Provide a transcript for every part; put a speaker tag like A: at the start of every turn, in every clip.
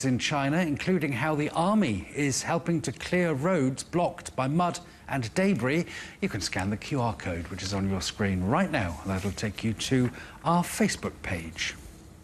A: In China, including how the army is helping to clear roads blocked by mud and debris. You can scan the QR code, which is on your screen right now. That'll take you to our Facebook page.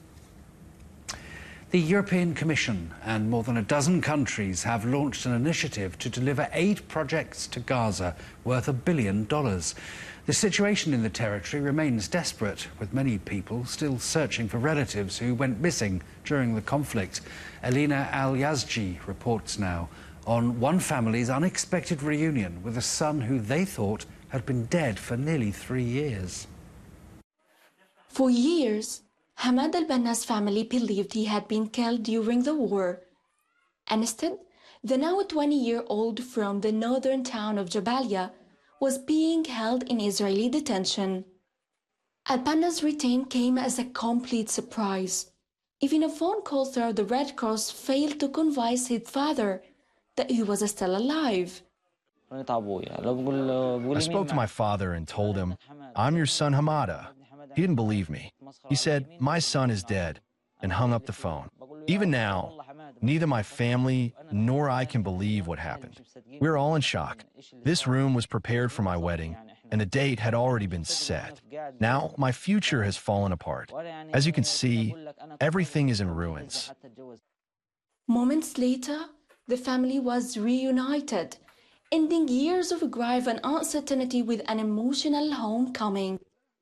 A: The European Commission and more than a dozen countries have launched an initiative to deliver aid projects to Gaza worth $1 billion. The situation in the territory remains desperate, with many people still searching for relatives who went missing during the conflict. Elina Al-Yazji reports now on one family's unexpected reunion with a son who they thought had been dead for nearly 3 years.
B: For years, Hamad al-Banna's family believed he had been killed during the war. And instead, the now 20-year-old from the northern town of Jabalia was being held in Israeli detention. Al-Banna's return came as a complete surprise. Even a phone call through the Red Cross failed to convince his father that he was still alive.
C: I spoke to my father and told him, "I'm your son Hamada." He didn't believe me. He said, "My son is dead," and hung up the phone. Even now, neither my family nor I can believe what happened. We're all in shock. This room was prepared for my wedding, and the date had already been set. Now, my future has fallen apart. As you can see, everything is in ruins.
B: Moments later, the family was reunited, ending years of grief and uncertainty with an emotional homecoming.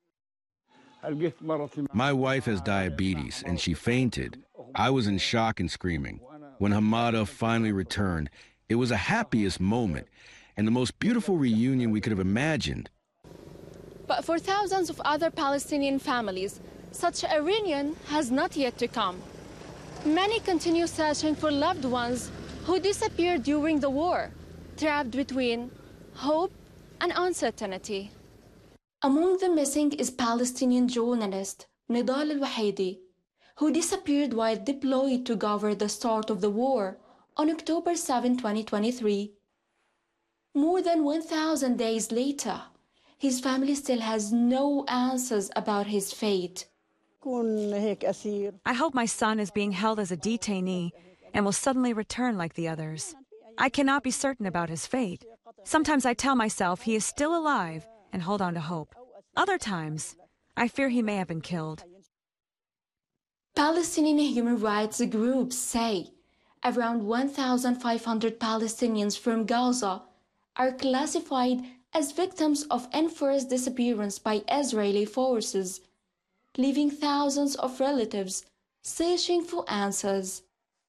D: My wife has diabetes, and she fainted. I was in shock and screaming. When Hamada finally returned, it was the happiest moment and the most beautiful reunion we could have imagined.
B: But for thousands of other Palestinian families, such a reunion has not yet to come. Many continue searching for loved ones who disappeared during the war, trapped between hope and uncertainty. Among the missing is Palestinian journalist Nidal al-Wahidi, who disappeared while deployed to cover the start of the war on October 7, 2023. More than 1,000 days later, his family still has no answers about his fate.
E: I hope my son is being held as a detainee and will suddenly return like the others. I cannot be certain about his fate. Sometimes I tell myself he is still alive and hold on to hope. Other times, I fear he may have been killed.
B: Palestinian human rights groups say around 1,500 Palestinians from Gaza are classified as victims of enforced disappearance by Israeli forces, leaving thousands of relatives searching for answers.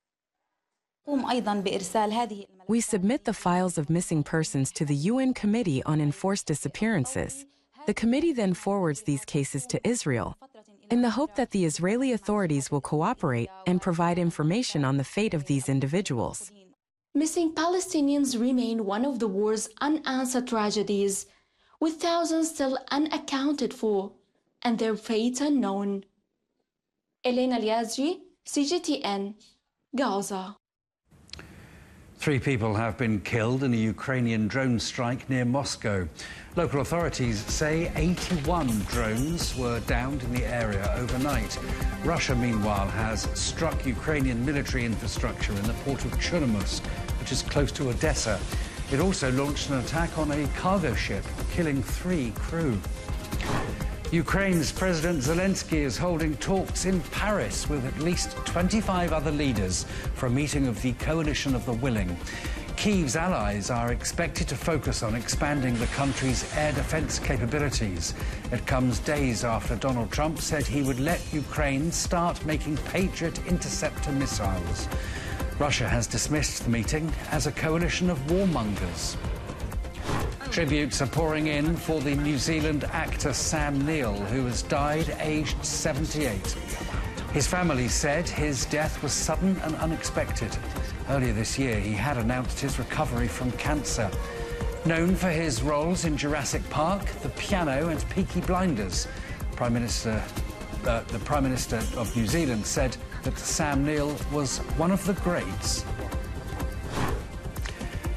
F: We submit the files of missing persons to the UN Committee on Enforced Disappearances. The committee then forwards these cases to Israel, in the hope that the Israeli authorities will cooperate and provide information on the fate of these individuals.
B: Missing Palestinians remain one of the war's unanswered tragedies, with thousands still unaccounted for and their fate unknown. Elina Al-Yazji, CGTN, Gaza.
A: 3 people have been killed in a Ukrainian drone strike near Moscow. Local authorities say 81 drones were downed in the area overnight. Russia, meanwhile, has struck Ukrainian military infrastructure in the port of Chernomorsk, which is close to Odessa. It also launched an attack on a cargo ship, killing 3 crew. Ukraine's President Zelensky is holding talks in Paris with at least 25 other leaders for a meeting of the Coalition of the Willing. Kyiv's allies are expected to focus on expanding the country's air defense capabilities. It comes days after Donald Trump said he would let Ukraine start making Patriot interceptor missiles. Russia has dismissed the meeting as a coalition of warmongers. Tributes are pouring in for the New Zealand actor Sam Neill, who has died aged 78. His family said his death was sudden and unexpected. Earlier this year, he had announced his recovery from cancer. Known for his roles in Jurassic Park, The Piano and Peaky Blinders, the Prime Minister of New Zealand said that Sam Neill was one of the greats.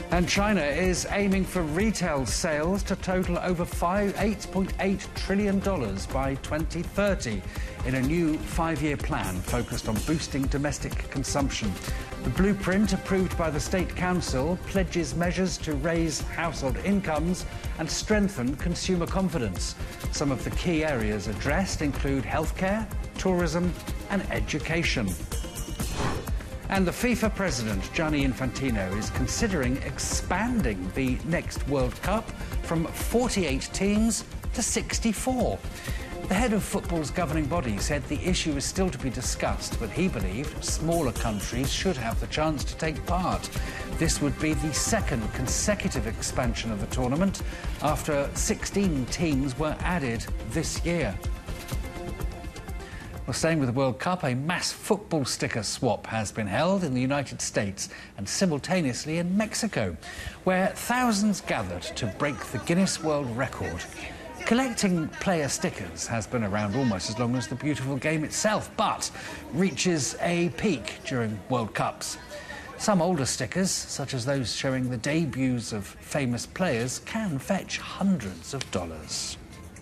A: And China is aiming for retail sales to total over $8.8 trillion by 2030 in a new 5-year plan focused on boosting domestic consumption. The blueprint, approved by the State Council, pledges measures to raise household incomes and strengthen consumer confidence. Some of the key areas addressed include healthcare, tourism and education. And the FIFA president, Gianni Infantino, is considering expanding the next World Cup from 48 teams to 64. The head of football's governing body said the issue is still to be discussed, but he believed smaller countries should have the chance to take part. This would be the second consecutive expansion of the tournament after 16 teams were added this year. Well, staying with the World Cup, a mass football sticker swap has been held in the United States and simultaneously in Mexico, where thousands gathered to break the Guinness World Record. Collecting player stickers has been around almost as long as the beautiful game itself, but reaches a peak during World Cups. Some older stickers, such as those showing the debuts of famous players, can fetch hundreds of dollars.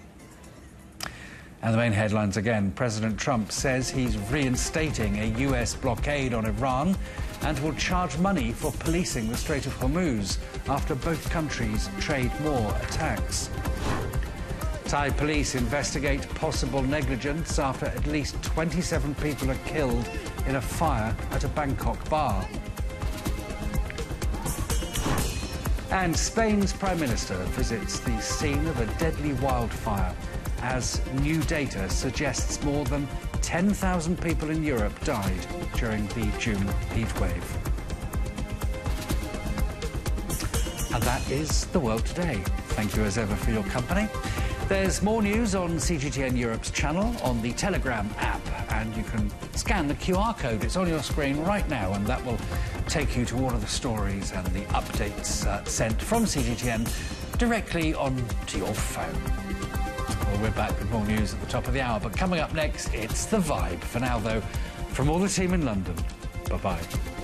A: And the main headlines again. President Trump says he's reinstating a US blockade on Iran and will charge money for policing the Strait of Hormuz after both countries trade more attacks. Thai police investigate possible negligence after at least 27 people are killed in a fire at a Bangkok bar. And Spain's Prime Minister visits the scene of a deadly wildfire as new data suggests more than 10,000 people in Europe died during the June heatwave. And that is The World Today. Thank you as ever for your company. There's more news on CGTN Europe's channel, on the Telegram app, and you can scan the QR code. It's on your screen right now, and that will take you to all of the stories and the updates sent from CGTN directly onto your phone. Well, we're back with more news at the top of the hour, but coming up next, it's The Vibe. For now, though, from all the team in London, bye-bye.